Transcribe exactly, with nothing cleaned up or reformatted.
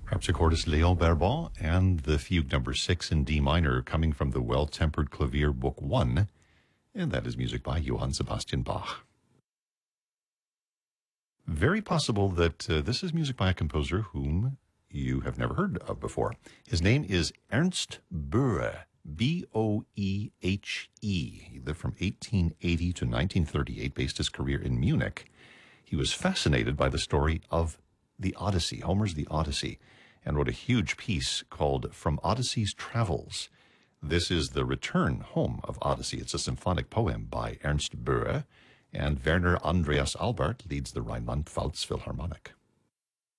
Harpsichordist Léon Barbon and the Fugue number six in D minor, coming from the Well-Tempered Clavier Book one, and that is music by Johann Sebastian Bach. Very possible that uh, this is music by a composer whom you have never heard of before. His name is Ernst Boehe, B O E H E. He lived from eighteen eighty to nineteen thirty-eight, based his career in Munich. He was fascinated by the story of the Odyssey, Homer's The Odyssey, and wrote a huge piece called From Odyssey's Travels. This is the return home of Odyssey. It's a symphonic poem by Ernst Boehe, and Werner Andreas Albert leads the Rheinland-Pfalz Philharmonic.